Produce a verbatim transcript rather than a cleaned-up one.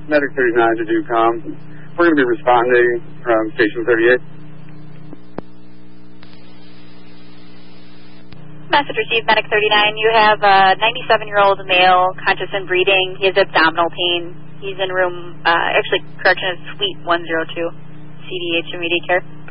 Medic thirty-nine to do com. We're going to be responding from Station thirty-eight. Message received, Medic thirty-nine. You have a ninety-seven-year-old male, conscious and breathing. He has abdominal pain. He's in room, uh, actually, correction is Suite one oh two, C D H Immediate Care.